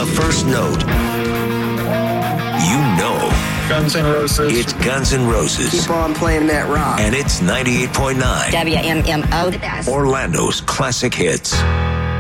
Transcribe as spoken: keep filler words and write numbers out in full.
the first note, you know Guns N' Roses. it's Guns N' Roses. Keep on playing that rock. And it's ninety-eight point nine. W M M O, the best. Orlando's classic hits.